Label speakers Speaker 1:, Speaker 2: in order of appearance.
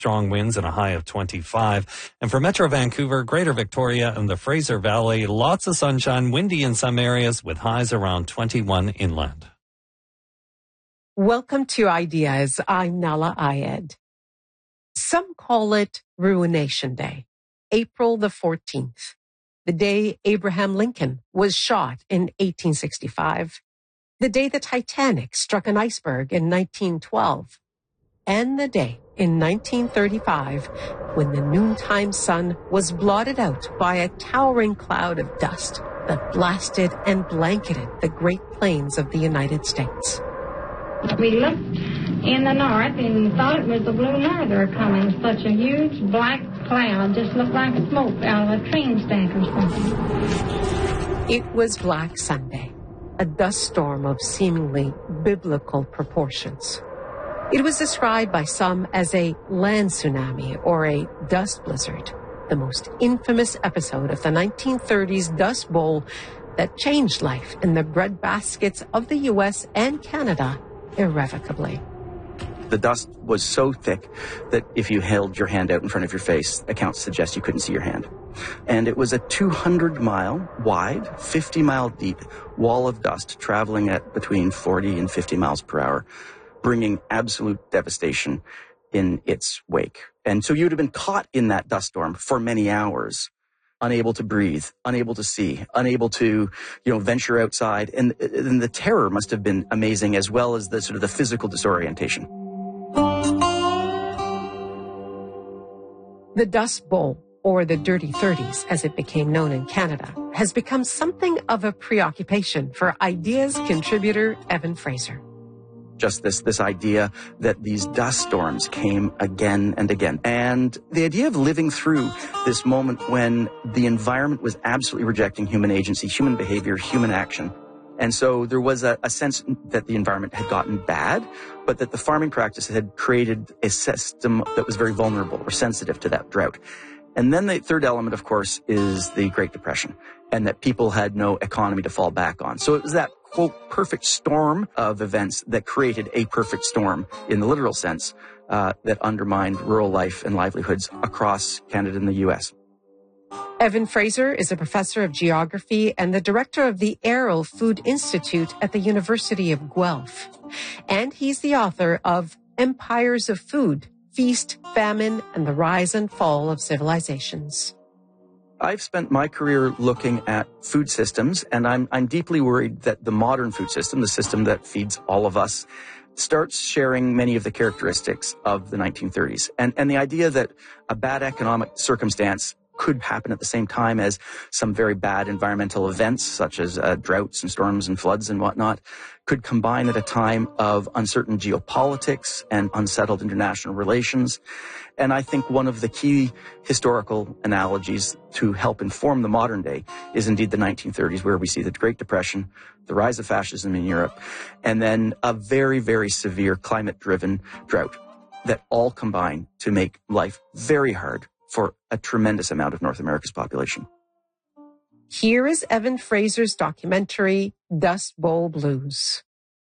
Speaker 1: strong winds and a high of 25. And for Metro Vancouver, Greater Victoria, and the Fraser Valley, lots of sunshine, windy in some areas with highs around 21 inland.
Speaker 2: Welcome to Ideas. I'm Nahlah Ayed. Some call it Ruination Day, April the 14th, the day Abraham Lincoln was shot in 1865, the day the Titanic struck an iceberg in 1912, and the day in 1935 when the noontime sun was blotted out by a towering cloud of dust that blasted and blanketed the Great Plains of the United States.
Speaker 3: We looked in the north and thought it was the Blue Norther coming. Such a huge black cloud, just looked like smoke out of a train stack or something.
Speaker 2: It was Black Sunday, a dust storm of seemingly biblical proportions. It was described by some as a land tsunami or a dust blizzard, the most infamous episode of the 1930s Dust Bowl that changed life in the breadbaskets of the U.S. and Canada irrevocably.
Speaker 4: The dust was so thick that if you held your hand out in front of your face, accounts suggest you couldn't see your hand. And it was a 200-mile wide, 50-mile deep wall of dust traveling at between 40 and 50 miles per hour, bringing absolute devastation in its wake. And so you would have been caught in that dust storm for many hours, unable to breathe, unable to see, unable to, venture outside. And the terror must have been amazing, as well as the sort of the physical disorientation.
Speaker 2: The Dust Bowl, or the Dirty 30s as it became known in Canada, has become something of a preoccupation for Ideas contributor Evan Fraser.
Speaker 4: Just this idea that these dust storms came again and again. And the idea of living through this moment when the environment was absolutely rejecting human agency, human behavior, human action. And so there was a sense that the environment had gotten bad, but that the farming practices had created a system that was very vulnerable or sensitive to that drought. And then the third element, of course, is the Great Depression, and that people had no economy to fall back on. So it was that, quote, perfect storm of events that created a perfect storm, in the literal sense, that undermined rural life and livelihoods across Canada and the U.S.
Speaker 2: Evan Fraser is a professor of geography and the director of the Arrell Food Institute at the University of Guelph. And he's the author of Empires of Food, Feast, Famine, and the Rise and Fall of Civilizations.
Speaker 4: I've spent my career looking at food systems, and I'm deeply worried that the modern food system, the system that feeds all of us, starts sharing many of the characteristics of the 1930s. And the idea that a bad economic circumstance could happen at the same time as some very bad environmental events, such as droughts and storms and floods and whatnot, could combine at a time of uncertain geopolitics and unsettled international relations. And I think one of the key historical analogies to help inform the modern day is indeed the 1930s, where we see the Great Depression, the rise of fascism in Europe, and then a very, very severe climate-driven drought that all combine to make life very hard for a tremendous amount of North America's population.
Speaker 2: Here is Evan Fraser's documentary, Dust Bowl Blues.